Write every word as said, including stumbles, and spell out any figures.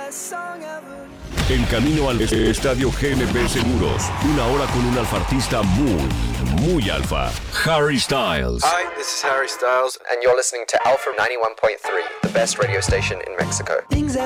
En camino al estadio G N P Seguros, una hora con un alfartista muy, muy alfa, Harry Styles. Hi, this is Harry Styles, and you're listening to Alpha ninety-one point three, the best radio station in Mexico.